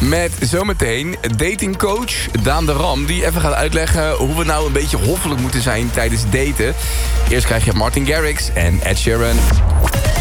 Met zometeen datingcoach Daan de Ram, die even gaat uitleggen hoe we nou een beetje hoffelijk moeten zijn tijdens daten. Eerst krijg je Martin Garrix en Ed Sheeran.